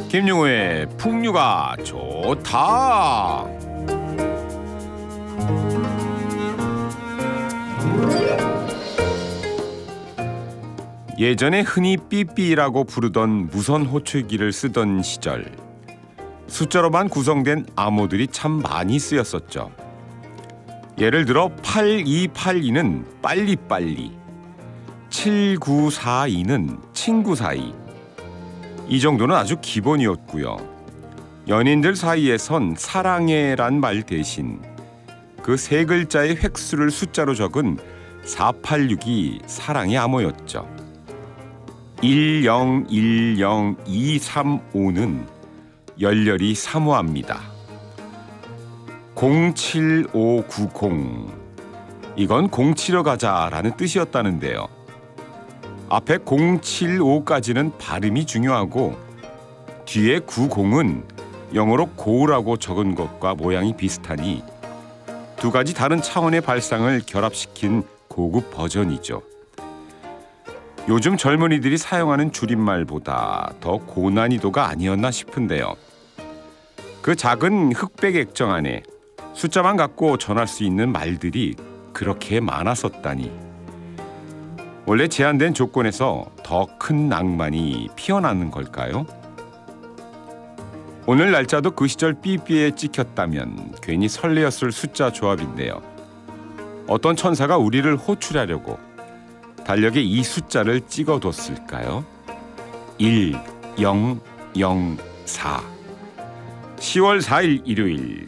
김용우의 풍류가 좋다. 예전에 흔히 삐삐라고 부르던 무선 호출기를 쓰던 시절, 숫자로만 구성된 암호들이 참 많이 쓰였었죠. 예를 들어 8282는 빨리빨리, 7942는 친구 사이. 이 정도는 아주 기본이었고요. 연인들 사이에선 사랑해란 말 대신 그 세 글자의 획수를 숫자로 적은 486이 사랑의 암호였죠. 1010235는 열렬히 사모합니다. 07590, 이건 공치러 가자라는 뜻이었다는데요. 앞에 075까지는 발음이 중요하고 뒤에 90은 영어로 고우라고 적은 것과 모양이 비슷하니 두 가지 다른 차원의 발상을 결합시킨 고급 버전이죠. 요즘 젊은이들이 사용하는 줄임말보다 더 고난이도가 아니었나 싶은데요. 그 작은 흑백 액정 안에 숫자만 갖고 전할 수 있는 말들이 그렇게 많았었다니. 원래 제한된 조건에서 더 큰 낭만이 피어나는 걸까요? 오늘 날짜도 그 시절 삐삐에 찍혔다면 괜히 설레었을 숫자 조합인데요. 어떤 천사가 우리를 호출하려고 달력에 이 숫자를 찍어뒀을까요? 1004. 10월 4일 일요일,